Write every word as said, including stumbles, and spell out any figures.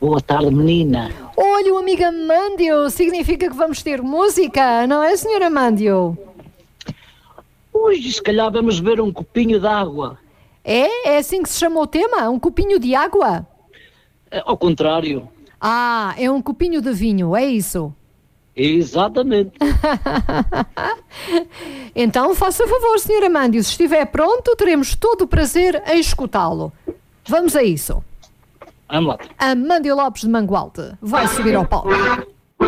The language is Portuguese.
Boa tarde, menina. Olha, o amigo Amândio, significa que vamos ter música, não é, senhor Amândio? Hoje, se calhar, vamos beber um copinho de água. É? É assim que se chama o tema? Um copinho de água? É, ao contrário. Ah, é um copinho de vinho, é isso? Exatamente. Então, faça favor, senhor Amândio, se estiver pronto, teremos todo o prazer em escutá-lo. Vamos a isso. Vamos lá. Amândio Lopes de Mangualde vai subir ao palco.